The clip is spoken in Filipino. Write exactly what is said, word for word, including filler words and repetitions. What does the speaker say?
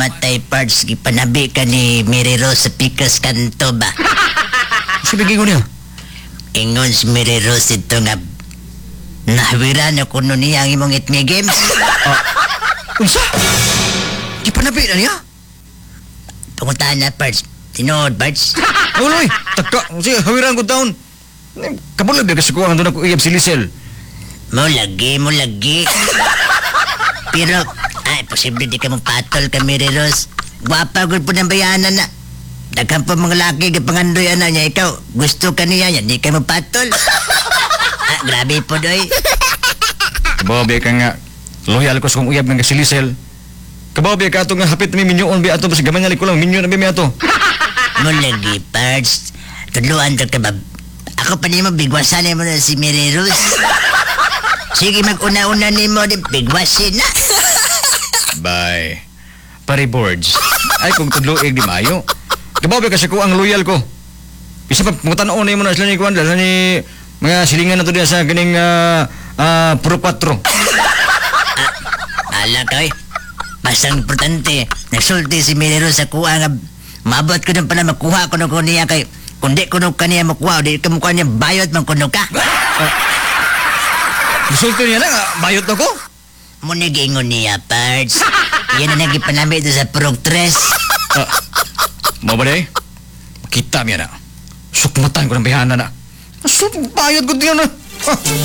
namatay parts gipanabi ka ni Mary Rose sa Picas Kanto ba? Sige ko niya. Ingon si Mary Rose ito nga nahawira na kuno niya ang imong itmi games. Unsa? Di pa nabi na niya? Punguntahan na parts. Tinood parts. Uloy, taka. Sige, hawiran ko taon. Kabulag na kasi ko ang doon ako iyab si Lisel. Mo lagi, mo lagi. Pero, ay, posible di ka magpatol ka, Mary Rose. Gwapa, gud po ng bayanan na. Daghan pa mga laki ka pangandoy ana niya. Ikaw, gusto ka niya yan, di ka magpatol. Ah, grabe po, doy. Kababi ka nga. Loyal ko sa kong uyab nga si Lisel. Kababi ka ato nga hapit na may minyoon ba ato. Basta gaman nga ko lang, minyo na ba may ato. Mo lagi, parts. Tudluan ka ka ba? Ako pa niyo bigwasan mo na si Mary Rose. Sige, mag-una-una ni mo, di bigwasin na. Bye. Pare boards. Ay, kung tudloig di mayo. Kababi kasi ko ang loyal ko. Isa pa, pangutanon na mo na sila ni Kwan. Dala ni mga silingan na to diya sa ganing uh, uh, puro patro. Ala ka, eh. Pasang importante. Nagsulti si Mary Rose sa kuha nga. Mabot ko nung pala makuha ko nung niya kay. Kundi ko nung kaniya makuha, di ka mukha niya bayot man kuno ka. Resulta niya na nga, bayot ako. Muna gingon niya, parts. Yan na nagipanami ito sa progress. Ah, mau ba day? Makita niya na. Sukmatan ko ng bihana na. Suk, bayot ko diyan na. Ah.